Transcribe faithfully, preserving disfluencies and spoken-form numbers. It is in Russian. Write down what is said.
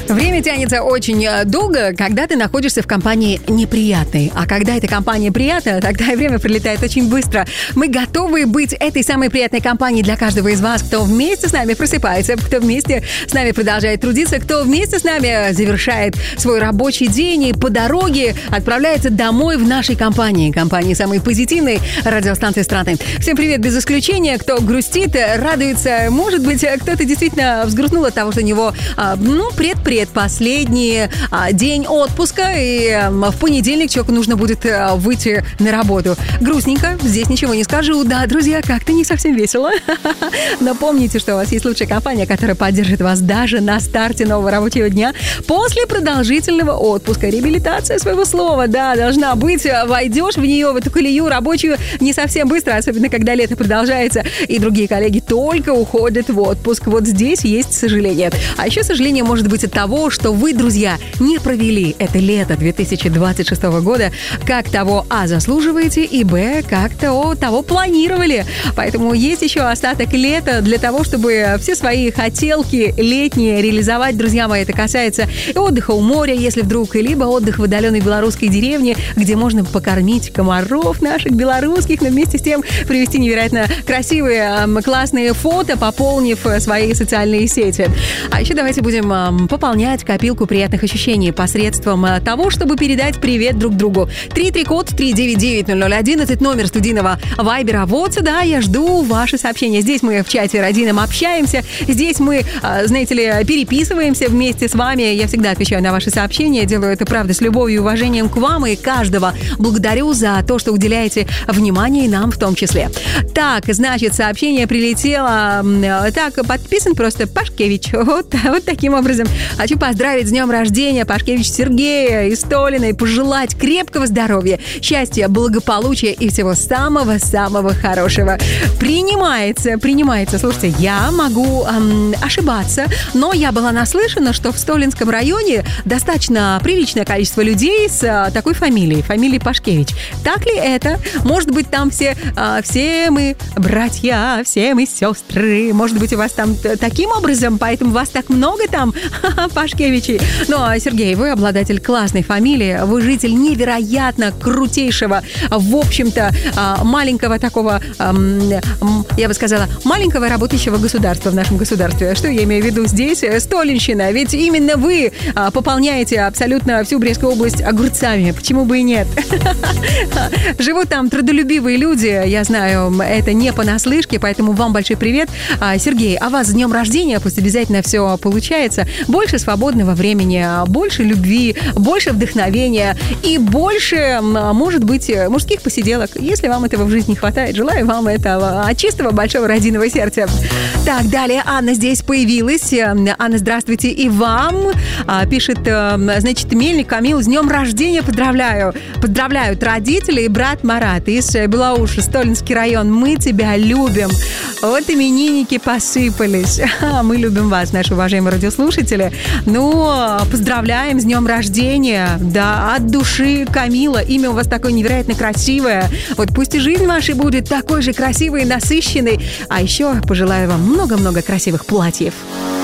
Время тянется очень долго, когда ты находишься в компании неприятной. А когда эта компания приятная, тогда и время пролетает очень быстро. Мы готовы быть этой самой приятной компанией для каждого из вас, кто вместе с нами просыпается, кто вместе с нами продолжает трудиться, кто вместе с нами завершает свой рабочий день и по дороге отправляется домой в нашей компании. Компании самой позитивной радиостанции страны. Всем привет без исключения. Кто грустит, радуется. Может быть, кто-то действительно взгрустнул от того, что у него, ну, пред-пред последний а, день отпуска, и а, в понедельник человеку нужно будет а, выйти на работу. Грустненько, здесь ничего не скажу. Да, друзья, как-то не совсем весело. Но помните, что у вас есть лучшая компания, которая поддержит вас даже на старте нового рабочего дня после продолжительного отпуска. Реабилитация своего слова, да, должна быть. Войдешь в нее, в эту колею рабочую не совсем быстро, особенно когда лето продолжается, и другие коллеги только уходят в отпуск. Вот здесь есть сожаление. А еще сожаление может быть от того, что вы, друзья, не провели это лето две тысячи двадцать шестого года, как того, а, заслуживаете, и, б, как того, того планировали. Поэтому есть еще остаток лета для того, чтобы все свои хотелки летние реализовать. Друзья мои, это касается и отдыха у моря, если вдруг, либо отдых в отдаленной белорусской деревне, где можно покормить комаров наших белорусских, но вместе с тем привести невероятно красивые, классные фото, пополнив свои социальные сети. А еще давайте будем пополнять копилку приятных ощущений посредством того, чтобы передать привет друг другу. три три код три девять девять ноль ноль один, этот номер студийного вайбера. Вот сюда я жду ваши сообщения. Здесь мы в чате родином общаемся. Здесь мы, знаете ли, переписываемся вместе с вами. Я всегда отвечаю на ваши сообщения. Делаю это, правда, с любовью и уважением к вам и каждого. Благодарю за то, что уделяете внимание и нам в том числе. Так, значит, сообщение прилетело. Так, подписан просто Пашкевич. Вот, вот таким образом. Хочу поздравить с днем рождения Пашкевич Сергея из Столина и пожелать крепкого здоровья, счастья, благополучия и всего самого-самого хорошего. Принимается, принимается. Слушайте, я могу эм, ошибаться, но я была наслышана, что в Столинском районе достаточно приличное количество людей с э, такой фамилией, фамилией Пашкевич. Так ли это? Может быть, там все, э, все мы братья, все мы сестры. Может быть, у вас там таким образом, поэтому вас так много там Пашкевичи. Ну, Сергей, вы обладатель классной фамилии, вы житель невероятно крутейшего, в общем-то, маленького такого, я бы сказала, маленького работающего государства в нашем государстве. Что я имею в виду здесь? Столинщина. Ведь именно вы пополняете абсолютно всю Брестскую область огурцами. Почему бы и нет? Живут там трудолюбивые люди, я знаю, это не понаслышке, поэтому вам большой привет. Сергей, а вас с днем рождения, пусть обязательно все получается. Больше свободного времени, больше любви, больше вдохновения и больше, может быть, мужских посиделок. Если вам этого в жизни не хватает, желаю вам этого от чистого большого родиного сердца. Так, далее Анна здесь появилась. Анна, здравствуйте и вам. Пишет, значит, Мельник Камил, с днем рождения поздравляю. Поздравляют родители и брат Марат из Белоуши, Столинский район. Мы тебя любим. Вот именинники посыпались. Мы любим вас, наши уважаемые радиослушатели. Ну, поздравляем с днем рождения. Да, от души, Камила. Имя у вас такое невероятно красивое. Вот пусть и жизнь ваша будет такой же красивой и насыщенной. А еще пожелаю вам много-много красивых платьев.